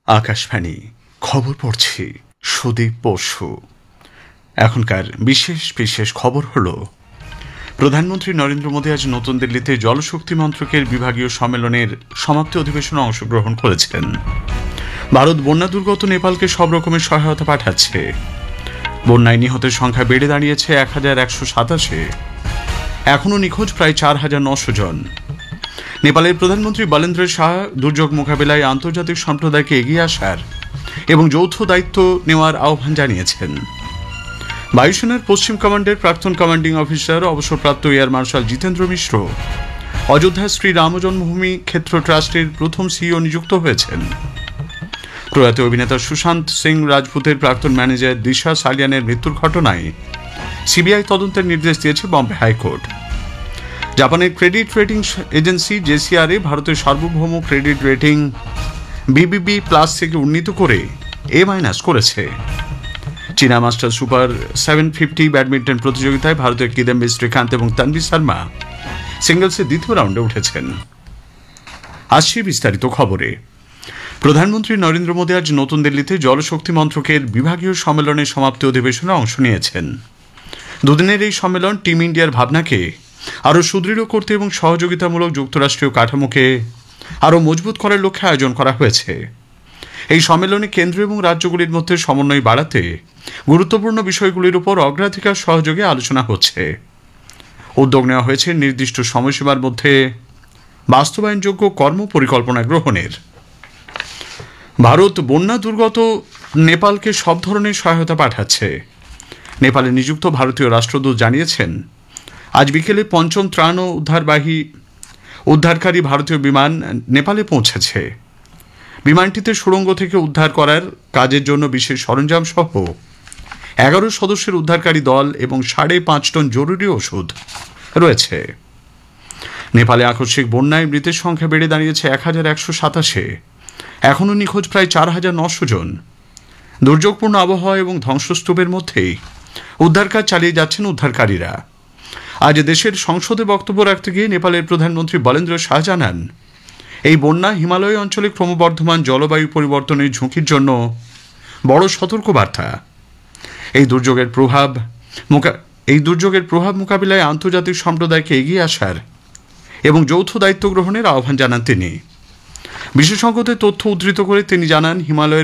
আকাশবাণী খবর পড়ছি সুদীপ বসু। এখনকার বিশেষ বিশেষ খবর হল, প্রধানমন্ত্রী নরেন্দ্র মোদী আজ নতুন দিল্লিতে জলশক্তি মন্ত্রকের বিভাগীয় সম্মেলনের সমাপ্তি অধিবেশনে অংশগ্রহণ করেছেন। ভারত বন্যা দুর্গত নেপালকে সব রকমের সহায়তা পাঠাচ্ছে। বন্যায় নিহতের সংখ্যা বেড়ে দাঁড়িয়েছে 1187। এখনও নিখোঁজ প্রায় 4900 জন। নেপালের প্রধানমন্ত্রী বলেন্দ্র শাহ দুর্যোগ মোকাবিলায় আন্তর্জাতিক সম্প্রদায়কে এগিয়ে আসার এবং যৌথ দায়িত্ব নেওয়ার আহ্বান জানিয়েছেন। বায়ুসেনার পশ্চিম কমান্ডের প্রাক্তন কমান্ডিং অফিসার অবসরপ্রাপ্ত এয়ার মার্শাল জিতেন্দ্র মিশ্র অযোধ্যা শ্রী রাম জন্মভূমি ক্ষেত্র ট্রাস্টের প্রথম সিইও নিযুক্ত হয়েছেন। প্রয়াত অভিনেতা সুশান্ত সিং রাজপুতের প্রাক্তন ম্যানেজার দিশা সালিয়ানের মৃত্যুর ঘটনায় সিবিআই তদন্তের নির্দেশ দিয়েছে বম্বে হাইকোর্ট। জাপানের ক্রেডিট রেটিং এজেন্সি জেসিআরএ ভারতের সার্বভৌম ক্রেডিট রেটিং BBB+ থেকে উন্নীত করে A- করেছে। চীনা মাস্টার সুপার 750 ব্যাডমিন্টন প্রতিযোগিতায় ভারতের কিদাম্বি শ্রীকান্ত এবং তানভি শর্মা সিঙ্গলসের দ্বিতীয় রাউন্ডে উঠেছেন। আসছি বিস্তারিত খবরে। প্রধানমন্ত্রী নরেন্দ্র মোদী আজ নতুন দিল্লিতে জলশক্তি মন্ত্রকের বিভাগীয় সম্মেলনের সমাপ্তি অধিবেশনে অংশ নিয়েছেন। দুদিনের এই সম্মেলন টিম ইন্ডিয়ার ভাবনাকে আরও সুদৃঢ় করতে এবং সহযোগিতামূলক যুক্তরাষ্ট্রীয় কাঠামোকে আরও মজবুত করার লক্ষ্যে আয়োজন করা হয়েছে। এই সম্মেলনে কেন্দ্র এবং রাজ্যগুলির মধ্যে সমন্বয় বাড়াতে গুরুত্বপূর্ণ বিষয়গুলির উপর অগ্রাধিকার সহযোগে আলোচনা হচ্ছে। উদ্যোগ নেওয়া হয়েছে নির্দিষ্ট সময়সীমার মধ্যে বাস্তবায়নযোগ্য কর্ম পরিকল্পনা গ্রহণের। ভারত বন্যা দুর্গত নেপালকে সব ধরনের সহায়তা পাঠাচ্ছে। নেপালে নিযুক্ত ভারতীয় রাষ্ট্রদূত জানিয়েছেন, আজ বিকেলে পঞ্চম ত্রাণ ও উদ্ধারকারী ভারতীয় বিমান নেপালে পৌঁছেছে। বিমানটিতে সুড়ঙ্গ থেকে উদ্ধার করার কাজের জন্য বিশেষ সরঞ্জাম সহ 11 সদস্যের উদ্ধারকারী দল এবং 5.5 টন জরুরি ওষুধ রয়েছে। নেপালে আকস্মিক বন্যায় মৃতের সংখ্যা বেড়ে দাঁড়িয়েছে 1187। এখনও নিখোঁজ প্রায় 4900 জন। দুর্যোগপূর্ণ আবহাওয়া এবং ধ্বংসস্তূপের মধ্যেই উদ্ধার কাজ চালিয়ে যাচ্ছেন উদ্ধারকারীরা। আজ দেশের সংসদে বক্তব্য রাখতে গিয়ে নেপালের প্রধানমন্ত্রী বলেন্দ্র শাহ জানান, এই বন্যা হিমালয় অঞ্চলে ক্রমবর্ধমান জলবায়ু পরিবর্তনের ঝুঁকির জন্য বড় সতর্কবার্তা। এই দুর্যোগের প্রভাব মোকাবিলায় আন্তর্জাতিক সম্প্রদায়কে এগিয়ে আসার এবং যৌথ দায়িত্ব গ্রহণের আহ্বান জানান তিনি। বিশেষজ্ঞদের তথ্য উদ্ধৃত করে তিনি জানান, হিমালয়ের